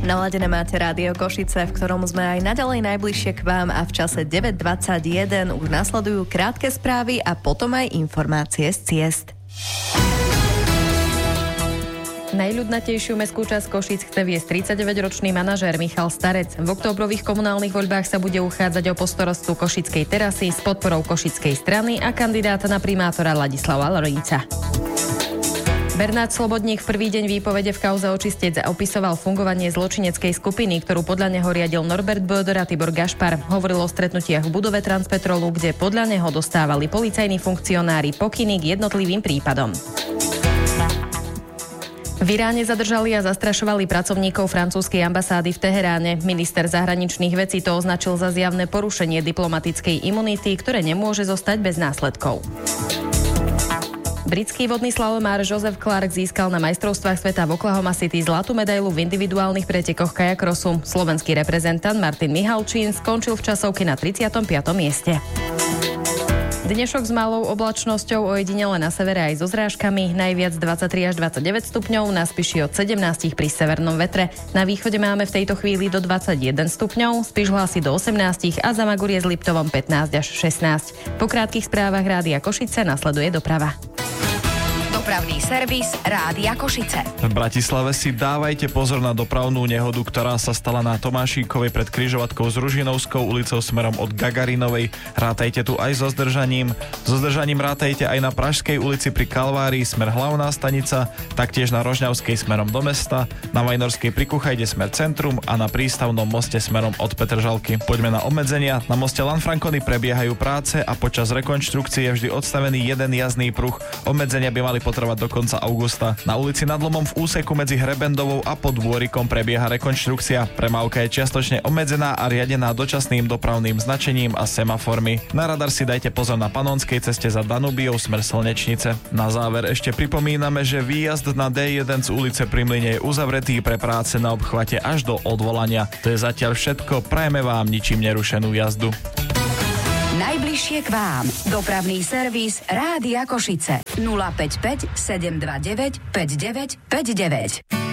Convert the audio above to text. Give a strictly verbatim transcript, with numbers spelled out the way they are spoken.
Naladené máte Rádio Košice, v ktorom sme aj naďalej najbližšie k vám a v čase deväť dvadsaťjeden už nasledujú krátke správy a potom aj informácie z ciest. Najľudnatejšiu mestskú časť Košíc chce viesť tridsaťdeväťročný manažér Michal Starec. V októbrových komunálnych voľbách sa bude uchádzať o postorostku Košickej terasy s podporou Košickej strany a kandidáta na primátora Ladislava Lorinca. Bernard Slobodník v prvý deň výpovede v kauze Očistec opisoval fungovanie zločineckej skupiny, ktorú podľa neho riadil Norbert Böder a Tibor Gašpar. Hovoril o stretnutiach v budove Transpetrolu, kde podľa neho dostávali policajní funkcionári pokyny k jednotlivým prípadom. V Iráne zadržali a zastrašovali pracovníkov francúzskej ambasády v Teheráne. Minister zahraničných vecí to označil za zjavné porušenie diplomatickej imunity, ktoré nemôže zostať bez následkov. Britský vodný slalomár Joseph Clark získal na majstrovstvách sveta v Oklahoma City zlatú medailu v individuálnych pretekoch kajakrosu. Slovenský reprezentant Martin Mihalčín skončil v časovke na tridsiatom piatom mieste. Dnešok s malou oblačnosťou, ojedinele na severe aj so zrážkami, najviac dvadsaťtri až dvadsaťdeväť stupňov, na Spiši od sedemnásť pri severnom vetre. Na východe máme v tejto chvíli do dvadsaťjeden stupňov, Spiš hlási do osemnásť a Zamagurie s Liptovom pätnásť až šestnásť. Po krátkych správach Rádia Košice nasleduje doprava. Dopravný servis Rádia Košice. V Bratislave si dávajte pozor na dopravnú nehodu, ktorá sa stala na Tomášíkovej pred križovatkou s Ružinovskou ulicou smerom od Gagarinovej. Rátajte tu aj so zdržaním. So zdržaním rátajte aj na Pražskej ulici pri Kalvárii smer Hlavná stanica, taktiež na Rožňavskej smerom do mesta, na Vajnorskej pri Kuchajde smer centrum a na Prístavnom moste smerom od Petržalky. Poďme na obmedzenia. Na moste Lanfrancony prebiehajú práce a počas rekonštrukcie je vždy odstavený jeden jazdný pruh. Obmedzenia by mali trvať do konca augusta. Na ulici Nad Lomom v úseku medzi Hrebendovou a Podôrikom prebieha rekonštrukcia. Premávka je čiastočne obmedzená a riadená dočasným dopravným značením a semaformy. Na radar si dajte pozor na Panonskej ceste za Danubiou smer Slnečnice. Na záver ešte pripomíname, že výjazd na dé jeden z ulice Pri Mlyne je uzavretý pre práce na obchvate až do odvolania. To je zatiaľ všetko. Prajeme vám ničím nerušenú jazdu. Najbližšie k vám. Dopravný servis Rádia Košice. nula päť päť sedem dva deväť päť deväť päť deväť.